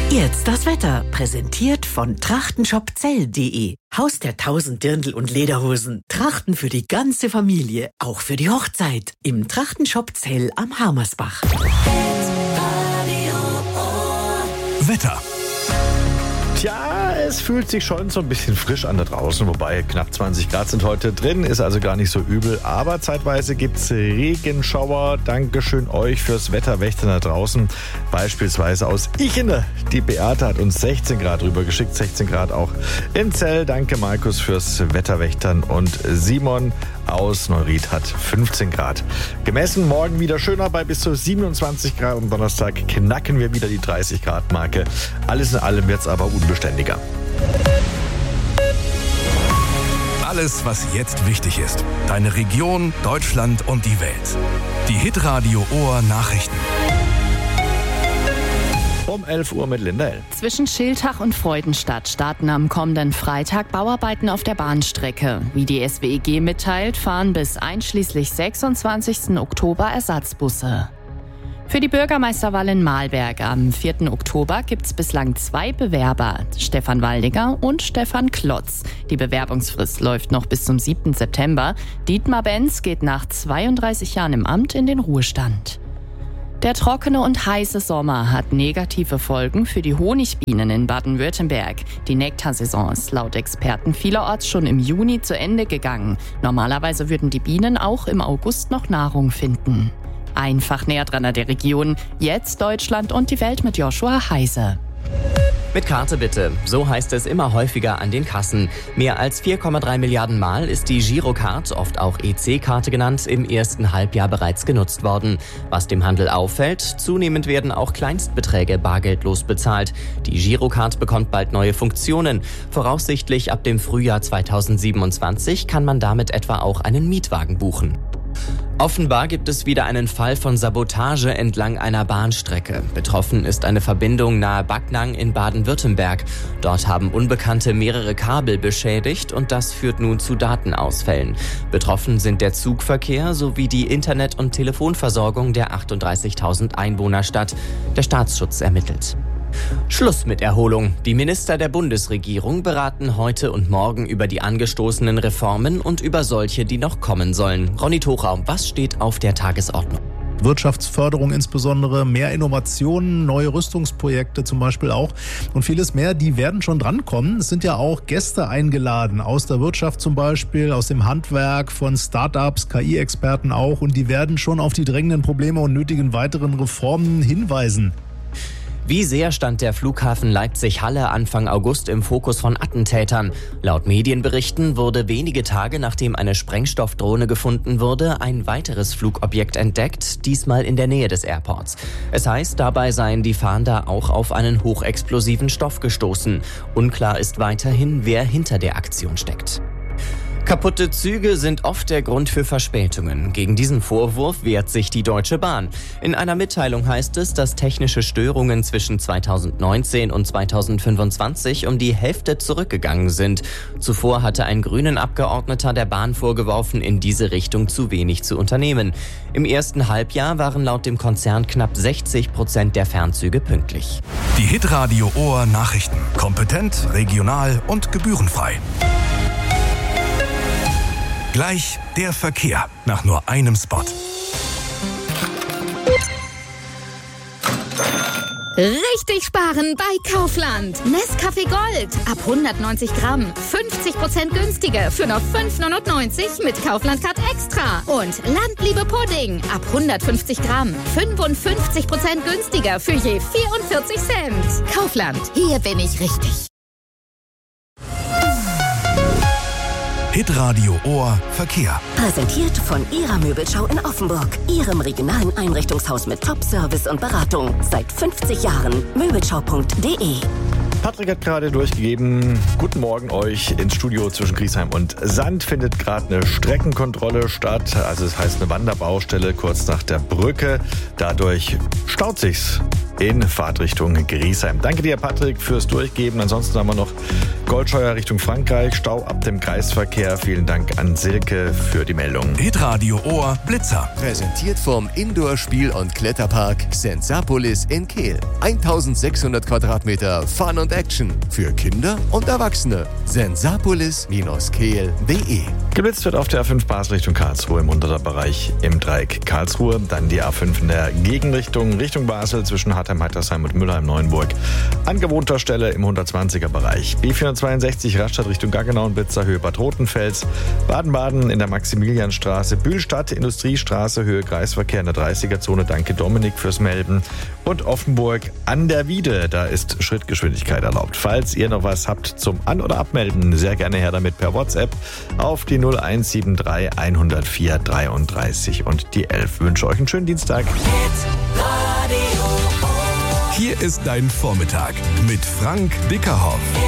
Jetzt das Wetter, präsentiert von trachtenshopzell.de. Haus der 1000 Dirndl und Lederhosen. Trachten für die ganze Familie, auch für die Hochzeit. Im Trachtenshop Zell am Harmersbach. Wetter. Tja, es fühlt sich schon so ein bisschen frisch an da draußen, wobei knapp 20 Grad sind heute drin, ist also gar nicht so übel. Aber zeitweise gibt's Regenschauer. Dankeschön euch fürs Wetterwächtern da draußen. Beispielsweise aus Ichene. Die Beate hat uns 16 Grad rübergeschickt, 16 Grad auch in Zell. Danke Markus fürs Wetterwächtern und Simon aus Neuried hat 15 Grad gemessen. Morgen wieder schöner bei bis zu 27 Grad. Am Donnerstag knacken wir wieder die 30 Grad Marke. Alles in allem wird's aber unbeständiger. Alles, was jetzt wichtig ist. Deine Region, Deutschland und die Welt. Die Hitradio Ohr Nachrichten. Um 11 Uhr mit Linda L. Zwischen Schiltach und Freudenstadt starten am kommenden Freitag Bauarbeiten auf der Bahnstrecke. Wie die SWEG mitteilt, fahren bis einschließlich 26. Oktober Ersatzbusse. Für die Bürgermeisterwahl in Mahlberg am 4. Oktober gibt es bislang 2 Bewerber, Stefan Waldinger und Stefan Klotz. Die Bewerbungsfrist läuft noch bis zum 7. September. Dietmar Benz geht nach 32 Jahren im Amt in den Ruhestand. Der trockene und heiße Sommer hat negative Folgen für die Honigbienen in Baden-Württemberg. Die Nektarsaison ist laut Experten vielerorts schon im Juni zu Ende gegangen. Normalerweise würden die Bienen auch im August noch Nahrung finden. Einfach näher dran an der Region. Jetzt Deutschland und die Welt mit Joshua Heise. Mit Karte bitte. So heißt es immer häufiger an den Kassen. Mehr als 4,3 Milliarden Mal ist die Girocard, oft auch EC-Karte genannt, im ersten Halbjahr bereits genutzt worden. Was dem Handel auffällt, zunehmend werden auch Kleinstbeträge bargeldlos bezahlt. Die Girocard bekommt bald neue Funktionen. Voraussichtlich ab dem Frühjahr 2027 kann man damit etwa auch einen Mietwagen buchen. Offenbar gibt es wieder einen Fall von Sabotage entlang einer Bahnstrecke. Betroffen ist eine Verbindung nahe Backnang in Baden-Württemberg. Dort haben Unbekannte mehrere Kabel beschädigt und das führt nun zu Datenausfällen. Betroffen sind der Zugverkehr sowie die Internet- und Telefonversorgung der 38.000 Einwohnerstadt. Der Staatsschutz ermittelt. Schluss mit Erholung. Die Minister der Bundesregierung beraten heute und morgen über die angestoßenen Reformen und über solche, die noch kommen sollen. Ronny Tochraum, was steht auf der Tagesordnung? Wirtschaftsförderung insbesondere, mehr Innovationen, neue Rüstungsprojekte zum Beispiel auch und vieles mehr, die werden schon drankommen. Es sind ja auch Gäste eingeladen, aus der Wirtschaft zum Beispiel, aus dem Handwerk, von Start-ups, KI-Experten auch und die werden schon auf die drängenden Probleme und nötigen weiteren Reformen hinweisen. Wie sehr stand der Flughafen Leipzig-Halle Anfang August im Fokus von Attentätern? Laut Medienberichten wurde wenige Tage nachdem eine Sprengstoffdrohne gefunden wurde, ein weiteres Flugobjekt entdeckt, diesmal in der Nähe des Airports. Es heißt, dabei seien die Fahnder auch auf einen hochexplosiven Stoff gestoßen. Unklar ist weiterhin, wer hinter der Aktion steckt. Kaputte Züge sind oft der Grund für Verspätungen. Gegen diesen Vorwurf wehrt sich die Deutsche Bahn. In einer Mitteilung heißt es, dass technische Störungen zwischen 2019 und 2025 um die Hälfte zurückgegangen sind. Zuvor hatte ein grünen Abgeordneter der Bahn vorgeworfen, in diese Richtung zu wenig zu unternehmen. Im ersten Halbjahr waren laut dem Konzern knapp 60% der Fernzüge pünktlich. Die Hitradio Ohr Nachrichten. Kompetent, regional und gebührenfrei. Gleich der Verkehr nach nur einem Spot. Richtig sparen bei Kaufland. Nescafé Gold ab 190 Gramm. 50% günstiger für nur 5,99 mit Kaufland Card Extra. Und Landliebe Pudding ab 150 Gramm. 55% günstiger für je 44 Cent. Kaufland, hier bin ich richtig. Hitradio Ohr Verkehr. Präsentiert von Ihrer Möbelschau in Offenburg. Ihrem regionalen Einrichtungshaus mit Top-Service und Beratung. Seit 50 Jahren. Möbelschau.de. Patrick hat gerade durchgegeben. Guten Morgen euch ins Studio zwischen Griesheim und Sand. Findet gerade eine Streckenkontrolle statt. Also das heißt eine Wanderbaustelle kurz nach der Brücke. Dadurch staut sich's in Fahrtrichtung Griesheim. Danke dir, Patrick, fürs Durchgeben. Ansonsten haben wir noch Goldscheuer Richtung Frankreich, Stau ab dem Kreisverkehr. Vielen Dank an Silke für die Meldung. Hitradio Ohr Blitzer. Präsentiert vom Indoor-Spiel- und Kletterpark Sensapolis in Kehl. 1600 Quadratmeter Fun und Action für Kinder und Erwachsene. Sensapolis-kehl.de. Geblitzt wird auf der A5 Basel Richtung Karlsruhe im 100er Bereich im Dreieck Karlsruhe. Dann die A5 in der Gegenrichtung Richtung Basel zwischen Hartheim, Heitersheim und Müllheim-Neuenburg. An gewohnter Stelle im 120er Bereich. B462 Radstadt Richtung Gaggenau und Blitzer Höhe Bad Rotenfels. Baden-Baden in der Maximilianstraße. Bühlstadt Industriestraße Höhe Kreisverkehr in der 30er-Zone. Danke Dominik fürs Melden. Und Offenburg an der Wiede. Da ist Schrittgeschwindigkeit erlaubt. Falls ihr noch was habt zum An- oder Abmelden, sehr gerne her damit per WhatsApp auf die 0173 104 33 und die 11. Ich wünsche euch einen schönen Dienstag. Hier ist dein Vormittag mit Frank Dickerhoff.